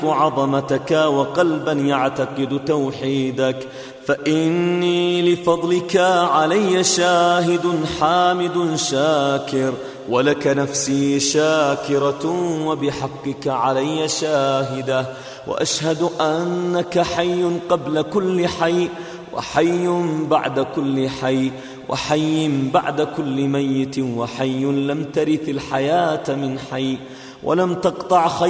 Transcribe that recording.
عظمتك وقلبا يعتقد توحيدك، فإني لفضلك علي شاهد حامد شاكر، ولك نفسي شاكرة وبحقك علي شاهدة، وأشهد أنك حي قبل كل حي، وحي بعد كل حي، وحي بعد كل ميت، وحي لم ترث الحياة من حي، ولم تقطع خير